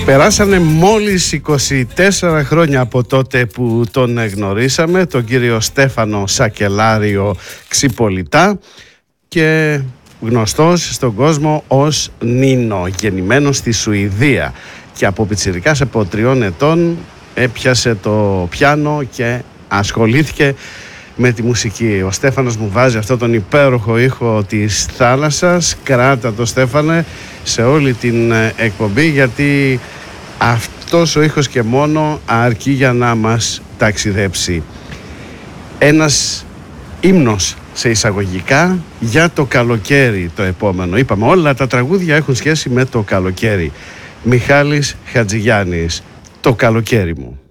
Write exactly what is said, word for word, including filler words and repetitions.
Περάσανε μόλις είκοσι τέσσερα χρόνια από τότε που τον γνωρίσαμε, τον κύριο Στέφανο Σακελάριο Ξιπολιτά, και γνωστός στον κόσμο ως Νίνο, γεννημένος στη Σουηδία, και από πιτσιρικάς από τριών ετών έπιασε το πιάνο και ασχολήθηκε με τη μουσική. Ο Στέφανος μου βάζει αυτό τον υπέροχο ήχο της θάλασσας. Κράτα το, Στέφανε, σε όλη την εκπομπή, γιατί αυτός ο ήχος και μόνο αρκεί για να μας ταξιδέψει. Ένας ύμνος σε εισαγωγικά για το καλοκαίρι το επόμενο. Είπαμε όλα τα τραγούδια έχουν σχέση με το καλοκαίρι. Μιχάλης Χατζηγιάννης, το καλοκαίρι μου.